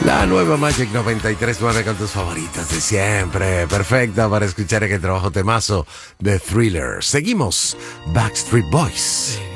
La nueva Magic 93.9 con tus favoritas de siempre. Perfecta para escuchar el trabajo temazo de Thriller. Seguimos. Backstreet Boys.